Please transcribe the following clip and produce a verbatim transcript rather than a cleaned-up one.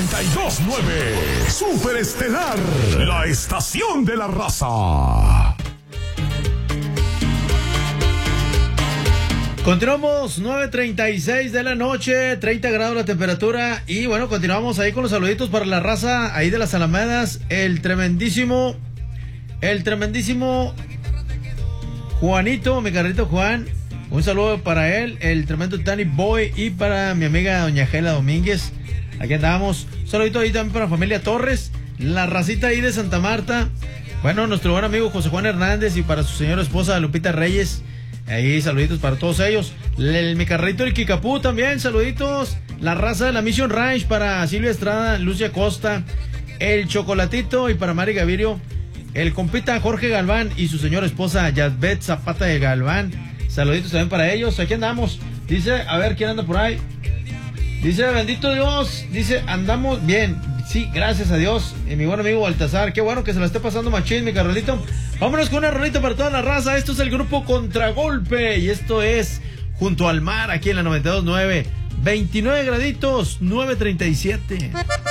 noventa y dos punto nueve. Super Estelar, la estación de la raza. Continuamos, nueve treinta y seis de la noche, treinta grados la temperatura. Y bueno, continuamos ahí con los saluditos para la raza ahí de las Alamedas. El tremendísimo, el tremendísimo Juanito, mi carrito Juan. Un saludo para él, el tremendo Danny Boy, y para mi amiga doña Gela Domínguez. Aquí andamos. Un saludito ahí también para la familia Torres, la racita ahí de Santa Marta. Bueno, nuestro buen amigo José Juan Hernández, y para su señora esposa Lupita Reyes. Ahí saluditos para todos ellos. El, mi carrito el Kikapú también, saluditos. La raza de la Mission Ranch para Silvia Estrada, Lucia Costa, el Chocolatito, y para Mari Gavirio, el compita Jorge Galván y su señora esposa Yasbet Zapata de Galván. Saluditos también para ellos. Aquí andamos. Dice, a ver quién anda por ahí. Dice, bendito Dios. Dice, andamos bien. Sí, gracias a Dios. Y mi buen amigo Baltasar, qué bueno que se la esté pasando machín, mi carnalito. Vámonos con una rolita para toda la raza. Esto es el grupo Contragolpe, y esto es Junto al Mar, aquí en la noventa y dos punto nueve. veintinueve graditos, nueve treinta y siete.